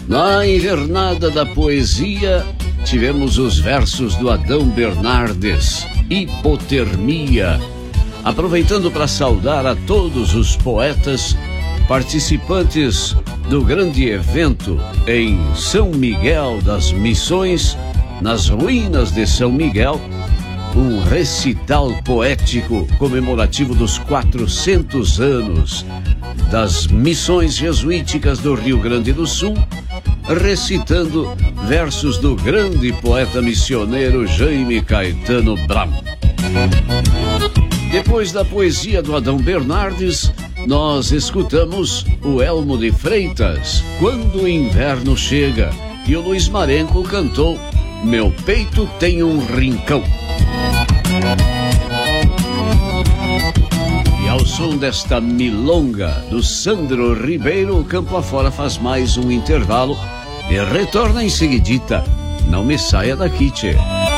Na invernada da poesia, tivemos os versos do Adão Bernardes, Hipotermia, aproveitando para saudar a todos os poetas participantes do grande evento em São Miguel das Missões, nas ruínas de São Miguel, um recital poético comemorativo dos 400 anos das missões jesuíticas do Rio Grande do Sul, recitando versos do grande poeta missioneiro Jaime Caetano Bram. Depois da poesia do Adão Bernardes, nós escutamos o Elmo de Freitas, Quando o Inverno Chega, e o Luiz Marenco cantou Meu Peito Tem um Rincão. E ao som desta milonga do Sandro Ribeiro, o Campo Afora faz mais um intervalo e retorna em seguidita. Não me saia daqui, tchê.